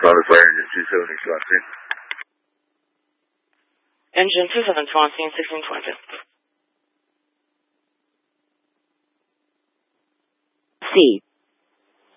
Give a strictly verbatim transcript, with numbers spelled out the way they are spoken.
Solid fire engine two seventy Swansea. Engine two seven Swansea, sixteen twenty. C.